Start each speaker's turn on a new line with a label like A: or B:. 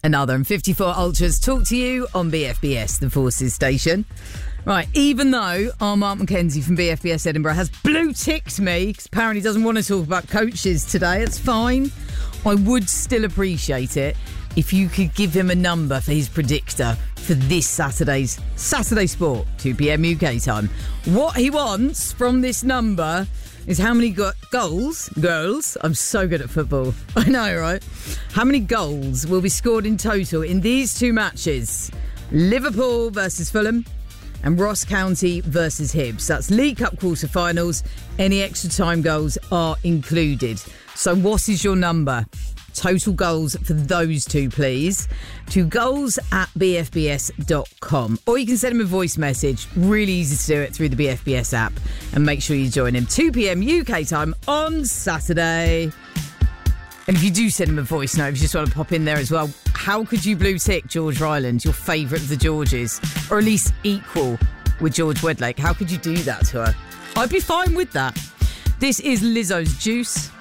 A: Another and 54 Ultras talk to you on BFBS, the Forces station. Right, even though our Mark McKenzie from BFBS Edinburgh has blue ticked me, because apparently he doesn't want to talk about coaches today, it's fine. I would still appreciate it if you could give him a number for his predictor for this Saturday's Saturday Sport, 2 p.m. UK time. What he wants from this number is how many goals, I'm so good at football, I know, right? How many goals will be scored in total in these two matches? Liverpool versus Fulham and Ross County versus Hibs. That's League Cup quarter-finals. Any extra time goals are included. So what is your number? Total goals for those two, please, to goals@bfbs.com. Or you can send him a voice message. Really easy to do it through the BFBS app. And make sure you join him 2 p.m. UK time on Saturday. And if you do send him a voice note, if you just want to pop in there as well, how could you blue tick George Ryland, your favourite of the Georges? Or at least equal with George Wedlake? How could you do that to her? I'd be fine with that. This is Lizzo's Juice.